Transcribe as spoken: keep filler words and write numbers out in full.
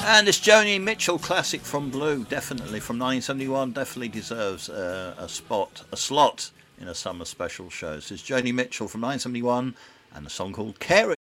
And this Joni Mitchell classic from Blue, definitely from nineteen seventy-one, definitely deserves uh, a spot, a slot in a summer special show. This is Joni Mitchell from nineteen seventy-one and a song called Carey.